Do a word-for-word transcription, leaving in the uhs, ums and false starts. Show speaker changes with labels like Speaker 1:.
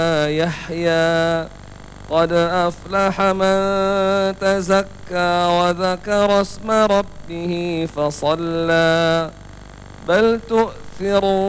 Speaker 1: يحيى قد أفلح من تزكى وذكر اسم ربه فصلى بل تؤثرون